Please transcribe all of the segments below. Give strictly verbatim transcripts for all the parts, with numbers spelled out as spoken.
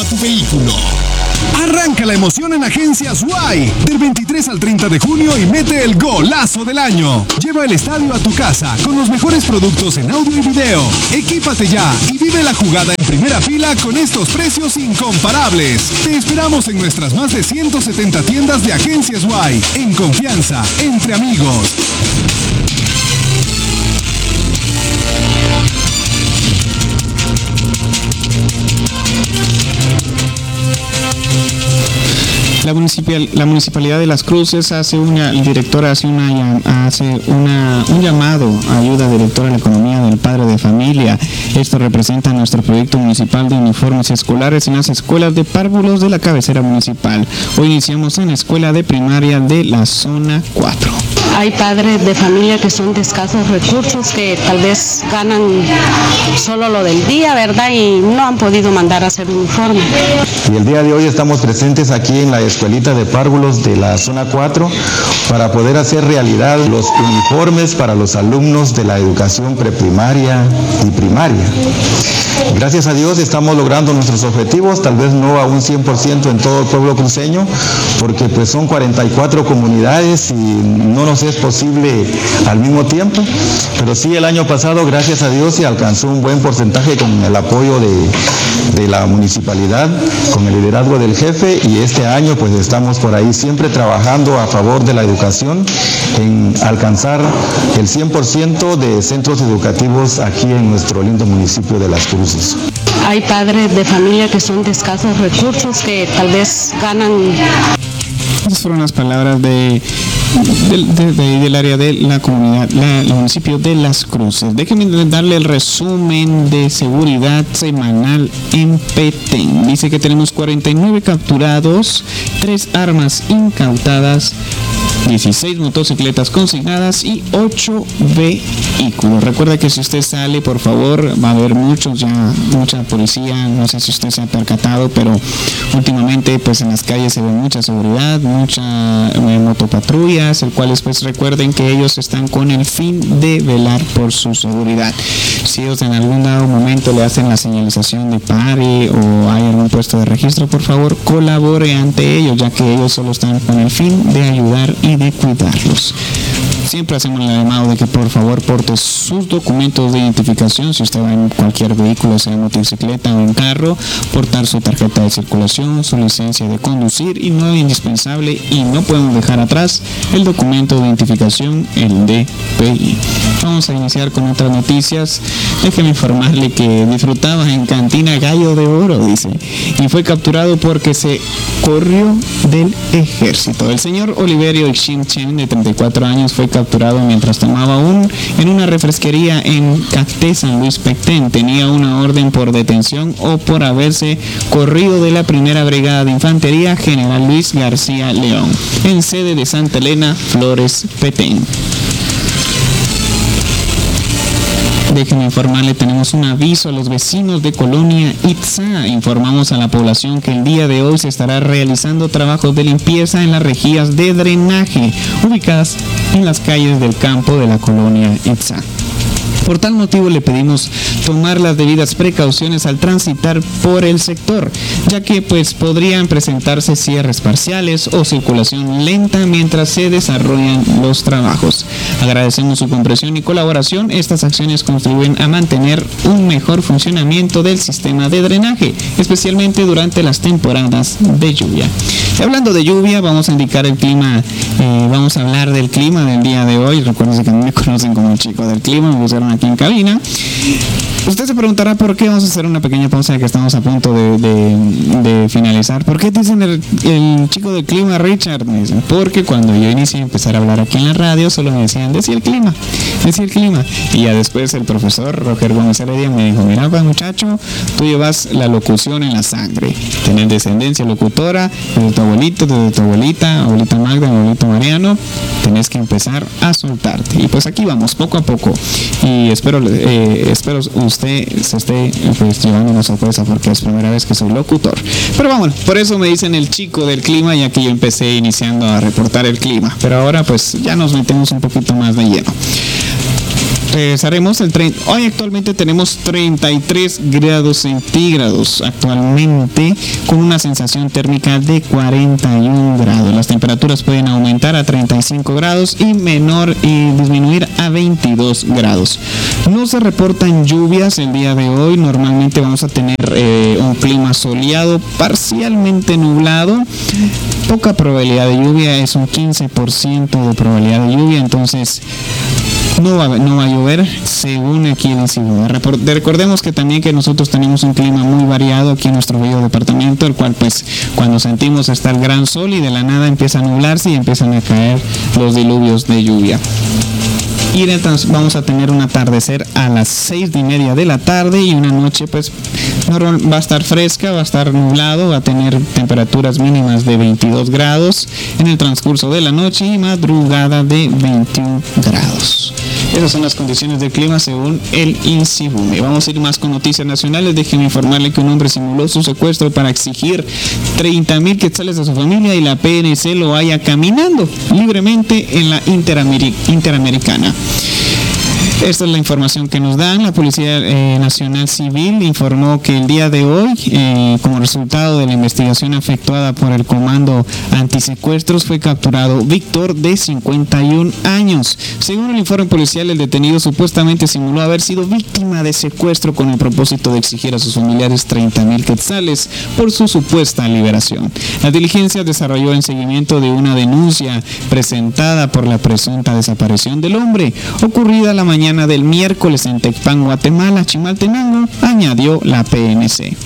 tu vehículo. Arranca la emoción en Agencias Y del veintitrés al treinta de junio y mete el golazo del año. Lleva el estadio a tu casa con los mejores productos en audio y video. Equípate ya y vive la jugada en primera fila con estos precios incomparables. Te esperamos en nuestras más de ciento setenta tiendas de Agencias Y. En confianza, entre amigos. La, municipal, la Municipalidad de Las Cruces hace una, el director hace, una, hace una, un llamado a ayuda directora a la economía del padre de familia. Esto representa nuestro proyecto municipal de uniformes escolares en las escuelas de párvulos de la cabecera municipal. Hoy iniciamos en la escuela de primaria de la zona cuatro. Hay padres de familia que son de escasos recursos, que tal vez ganan solo lo del día, ¿verdad? Y no han podido mandar a hacer uniforme. Y el día de hoy estamos presentes aquí en la escuelita de párvulos de la zona cuatro para poder hacer realidad los uniformes para los alumnos de la educación preprimaria y primaria. Gracias a Dios estamos logrando nuestros objetivos, tal vez no a un cien por ciento en todo el pueblo cruceño, porque pues son cuarenta y cuatro comunidades y no nos es posible al mismo tiempo, pero sí el año pasado, gracias a Dios, se alcanzó un buen porcentaje con el apoyo de, de la municipalidad, con el liderazgo del jefe, y este año pues estamos por ahí siempre trabajando a favor de la educación en alcanzar el cien por ciento de centros educativos aquí en nuestro lindo municipio de Las Cruces. Hay padres de familia que son de escasos recursos, que tal vez ganan... Esas fueron las palabras de, de, de, de del área de la comunidad, la, el municipio de Las Cruces. Déjenme darle el resumen de seguridad semanal en Petén. Dice que tenemos cuarenta y nueve capturados, tres armas incautadas, dieciséis motocicletas consignadas y ocho vehículos. Recuerda que si usted sale, por favor, va a haber muchos ya, mucha policía, no sé si usted se ha percatado, pero últimamente pues en las calles se ve mucha seguridad, muchas eh, motopatrullas, el cuales pues recuerden que ellos están con el fin de velar por su seguridad. Si ellos en algún dado momento le hacen la señalización de pare o hay algún puesto de registro, por favor colabore ante ellos, ya que ellos solo están con el fin de ayudar y de cuidarlos. Siempre hacemos el llamado de que por favor porte sus documentos de identificación. Si usted va en cualquier vehículo, sea motocicleta o en carro, portar su tarjeta de circulación, su licencia de conducir, y no es indispensable y no podemos dejar atrás el documento de identificación, el D P I. Vamos a iniciar con otras noticias. Déjeme informarle que disfrutaba en cantina gallo de oro, dice, y fue capturado porque se corrió del ejército. El señor Oliverio Ixin Chen, de treinta y cuatro años, fue capturado mientras tomaba un en una refresquería en Cacté, San Luis Petén. Tenía una orden por detención o por haberse corrido de la primera brigada de infantería General Luis García León, en sede de Santa Elena, Flores, Petén. Déjenme informarle, tenemos un aviso a los vecinos de Colonia Itzá. Informamos a la población que el día de hoy se estará realizando trabajos de limpieza en las rejillas de drenaje ubicadas en las calles del campo de la Colonia Itzá. Por tal motivo le pedimos tomar las debidas precauciones al transitar por el sector, ya que pues podrían presentarse cierres parciales o circulación lenta mientras se desarrollan los trabajos. Agradecemos su comprensión y colaboración. Estas acciones contribuyen a mantener un mejor funcionamiento del sistema de drenaje, especialmente durante las temporadas de lluvia. Y hablando de lluvia, vamos a indicar el clima, eh, vamos a hablar del clima del día de hoy. Recuerden que a mí me conocen como el chico del clima, me pusieron aquí en cabina. Usted se preguntará por qué. Vamos a hacer una pequeña pausa, ya que estamos a punto de, de, de finalizar. ¿Por qué te dicen el, el chico del clima, Richard? Me dicen, porque cuando yo inicié a empezar a hablar aquí en la radio, solo me decían, decía el clima, decía el clima. Y ya después el profesor Roger Gómez Heredia me dijo, mira pues muchacho, tú llevas la locución en la sangre, tenés descendencia locutora desde tu abuelito, desde tu abuelita, abuelita Magda, abuelito Mariano, tenés que empezar a soltarte. Y pues aquí vamos, poco a poco. Y espero, eh, espero usted se esté pues llevando una sorpresa, porque es primera vez que soy locutor. Pero vamos, por eso me dicen el chico del clima, ya que yo empecé iniciando a reportar el clima. Pero ahora pues ya nos metemos un poquito más de lleno. regresaremos el treinta. Hoy actualmente tenemos treinta y tres grados centígrados actualmente, con una sensación térmica de cuarenta y un grados. Las temperaturas pueden aumentar a treinta y cinco grados y menor y disminuir a veintidós grados. No se reportan lluvias el día de hoy. Normalmente vamos a tener eh, un clima soleado, parcialmente nublado. Poca probabilidad de lluvia, es un quince por ciento de probabilidad de lluvia, entonces no va, no va a llover según aquí en Ciudad. Recordemos que también que nosotros tenemos un clima muy variado aquí en nuestro bello departamento, el cual pues cuando sentimos está el gran sol y de la nada empieza a nublarse y empiezan a caer los diluvios de lluvia. Y vamos a tener un atardecer a las seis y media de la tarde y una noche pues va a estar fresca, va a estar nublado, va a tener temperaturas mínimas de veintidós grados en el transcurso de la noche y madrugada de veintiún grados. Esas son las condiciones del clima según el INSIBUME. Vamos a ir más con noticias nacionales. Déjenme informarle que un hombre simuló su secuestro para exigir treinta mil quetzales a su familia y la P N C lo haya caminando libremente en la Interameri- Interamericana. Esta es la información que nos dan. La Policía eh, Nacional Civil informó que el día de hoy, eh, como resultado de la investigación efectuada por el Comando Antisecuestros, fue capturado Víctor, de cincuenta y un años. Según el informe policial, el detenido supuestamente simuló haber sido víctima de secuestro con el propósito de exigir a sus familiares treinta mil quetzales por su supuesta liberación. La diligencia desarrolló en seguimiento de una denuncia presentada por la presunta desaparición del hombre, ocurrida la mañana del miércoles en Tecpan, Guatemala, Chimaltenango, añadió la P N C.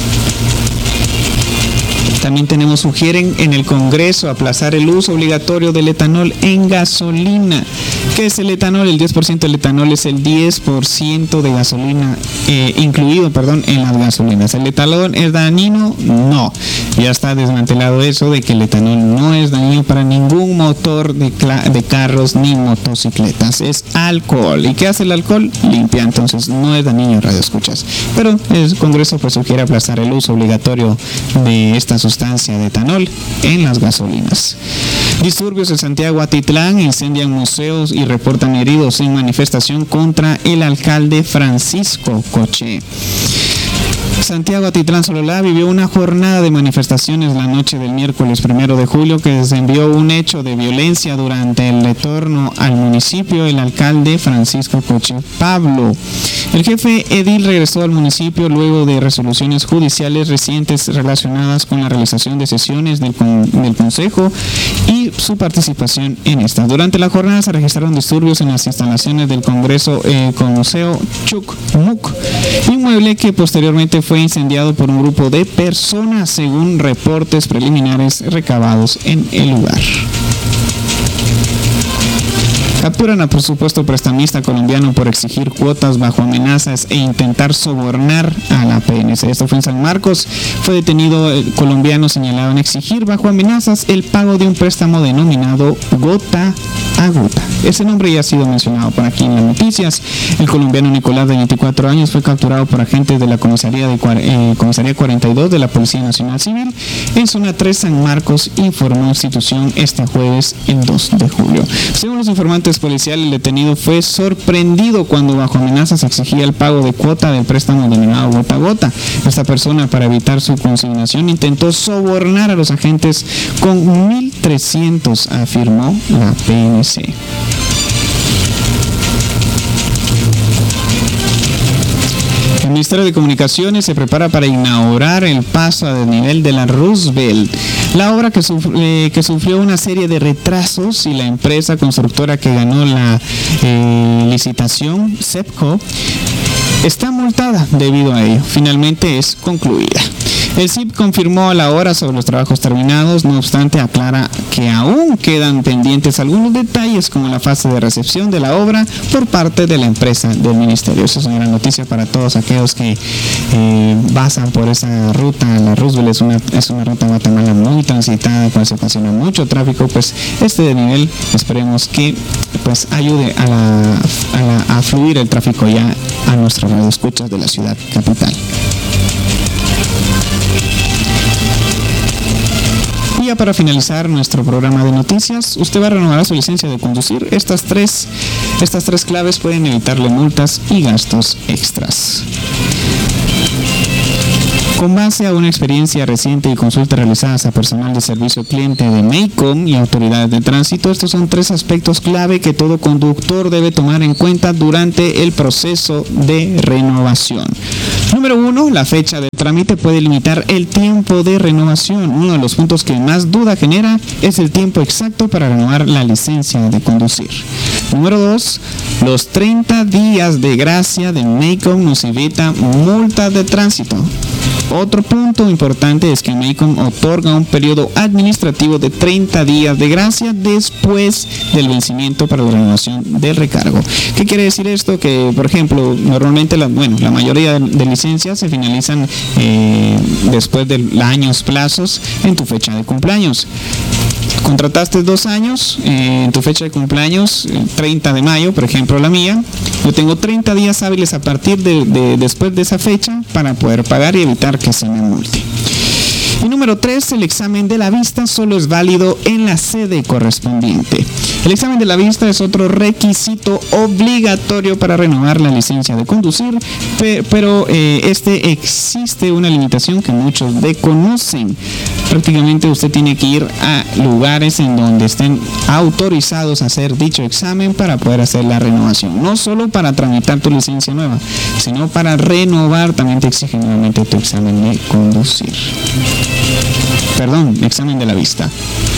También tenemos, sugieren en el Congreso aplazar el uso obligatorio del etanol en gasolina. ¿Qué es el etanol? El diez por ciento del etanol es el diez por ciento de gasolina, eh, incluido, perdón, en las gasolinas. ¿El etanol es dañino? No. Ya está desmantelado eso de que el etanol no es dañino para ningún motor de, de carros ni motocicletas. Es alcohol. ¿Y qué hace el alcohol? Limpia. Entonces no es dañino, radio escuchas. Pero el Congreso pues sugiere aplazar el uso obligatorio de esta sustancia de etanol en las gasolinas. Disturbios en Santiago Atitlán, incendian museos y reportan heridos en manifestación contra el alcalde Francisco Coche. Santiago Atitlán Sololá vivió una jornada de manifestaciones la noche del miércoles primero de julio que desenvió un hecho de violencia durante el retorno al municipio el alcalde Francisco Coche Pablo. El jefe edil regresó al municipio luego de resoluciones judiciales recientes relacionadas con la realización de sesiones del, con, del consejo y su participación en estas. Durante la jornada se registraron disturbios en las instalaciones del Congreso eh, con Museo Chucmuc, inmueble que posteriormente fue incendiado por un grupo de personas, según reportes preliminares recabados en el lugar. Capturan a por supuesto prestamista colombiano por exigir cuotas bajo amenazas e intentar sobornar a la P N C. Esto fue en San Marcos. Fue detenido el colombiano señalado en exigir bajo amenazas el pago de un préstamo denominado Gota a Gota. Ese nombre ya ha sido mencionado por aquí en las noticias. El colombiano Nicolás, de veinticuatro años, fue capturado por agentes de la comisaría, de, eh, comisaría cuarenta y dos de la Policía Nacional Civil en zona tres San Marcos, informó institución este jueves, el dos de julio. Según los informantes policiales, el detenido fue sorprendido cuando bajo amenazas exigía el pago de cuota del préstamo denominado Gota a Gota. Esta persona, para evitar su consignación, intentó sobornar a los agentes con mil trescientos, afirmó la P N C. El Ministerio de Comunicaciones se prepara para inaugurar el paso a desnivel de la Roosevelt. La obra que, sufrió, eh, que sufrió una serie de retrasos y la empresa constructora que ganó la eh, licitación, SEPCO, está multada debido a ello. Finalmente es concluida. El C I P confirmó a la hora sobre los trabajos terminados, no obstante aclara que aún quedan pendientes algunos detalles como la fase de recepción de la obra por parte de la empresa del ministerio. Eso es una gran noticia para todos aquellos que eh, pasan por esa ruta. La Roosevelt es una, es una ruta a Guatemala muy transitada, cual se ocasiona mucho tráfico. Pues este desnivel esperemos que pues ayude a, la, a, la, a fluir el tráfico ya a nuestras radioescuchas de la ciudad capital. Y ya para finalizar nuestro programa de noticias, usted va a renovar su licencia de conducir. Estas tres, estas tres claves pueden evitarle multas y gastos extras. Con base a una experiencia reciente y consultas realizadas a personal de servicio cliente de Maycom y autoridades de tránsito, estos son tres aspectos clave que todo conductor debe tomar en cuenta durante el proceso de renovación. Número uno, la fecha de trámite puede limitar el tiempo de renovación. Uno de los puntos que más duda genera es el tiempo exacto para renovar la licencia de conducir. Número dos, los treinta días de gracia de Maycom nos evita multas de tránsito. Otro punto importante es que Maycom otorga un periodo administrativo de treinta días de gracia después del vencimiento para la renovación del recargo. ¿Qué quiere decir esto? Que, por ejemplo, normalmente la, bueno, la mayoría de, de licencias se finalizan eh, después de años plazos en tu fecha de cumpleaños. Contrataste dos años, eh, en tu fecha de cumpleaños, el treinta de mayo, por ejemplo la mía, yo tengo treinta días hábiles a partir de, de después de esa fecha para poder pagar y evitar que se me multe. Y número tres, el examen de la vista solo es válido en la sede correspondiente. El examen de la vista es otro requisito obligatorio para renovar la licencia de conducir, pero eh, este existe una limitación que muchos desconocen. Prácticamente usted tiene que ir a lugares en donde estén autorizados a hacer dicho examen para poder hacer la renovación. No solo para tramitar tu licencia nueva, sino para renovar también te exigen nuevamente tu examen de conducir. Perdón, examen de la vista.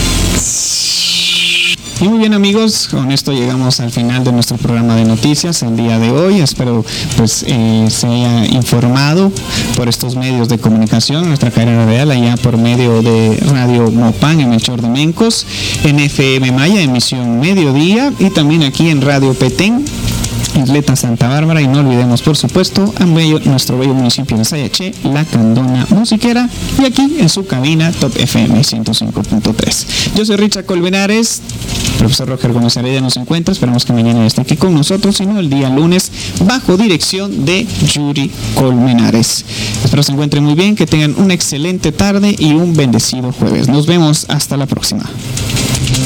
Y muy bien, amigos, con esto llegamos al final de nuestro programa de noticias el día de hoy. Espero pues eh, se haya informado por estos medios de comunicación, nuestra cadena real, allá por medio de Radio Mopan en Melchor de Mencos, en F M Maya, emisión mediodía, y también aquí en Radio Petén, Isleta Santa Bárbara, y no olvidemos por supuesto a bello, nuestro bello municipio de Sayaché, La Candona Musiquera, y aquí en su cabina Top F M ciento cinco punto tres. Yo soy Richard Colmenares. Profesor Roger Gómez Heredia nos encuentra, esperamos que mañana esté aquí con nosotros, sino el día lunes bajo dirección de Yuri Colmenares. Espero se encuentren muy bien, que tengan una excelente tarde y un bendecido jueves. Nos vemos hasta la próxima.